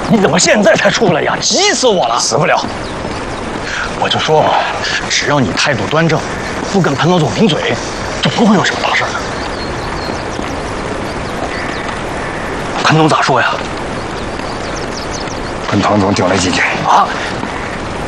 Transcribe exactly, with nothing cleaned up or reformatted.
你怎么现在才出来呀？急死我了！ 死不了。 我就说嘛，只要你态度端正，不跟彭老总顶嘴，就不会有什么大事的。彭总咋说呀？ 跟唐总顶了几天啊？